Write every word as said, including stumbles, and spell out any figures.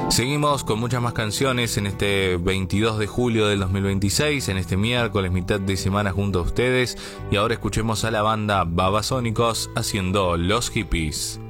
Seguimos con muchas más canciones en este veintidós de julio del dos mil veintiséis, en este miércoles, mitad de semana junto a ustedes. Y ahora escuchemos a la banda Babasónicos haciendo Los Hippies.